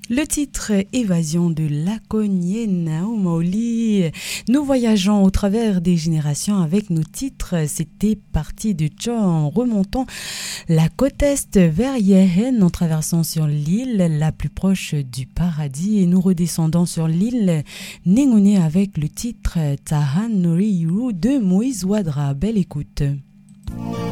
Le titre Évasion de Lakogne Naomaoli. Nous voyageons au travers des générations avec nos titres. C'était parti de Tchon en remontant la côte est vers Yehen en traversant sur l'île la plus proche du paradis et nous redescendons sur l'île Nengone avec le titre Tahan Noriyu de Moïse Ouadra. Belle écoute.